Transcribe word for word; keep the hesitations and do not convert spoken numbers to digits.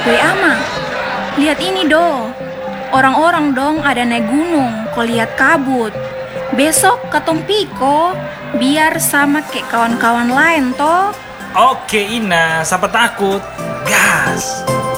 Weh Ama, lihat ini do. Orang-orang dong ada naik gunung, kau lihat kabut. Besok katong piko, biar sama kayak kawan-kawan lain toh. Oke Ina, siapa takut? Gas!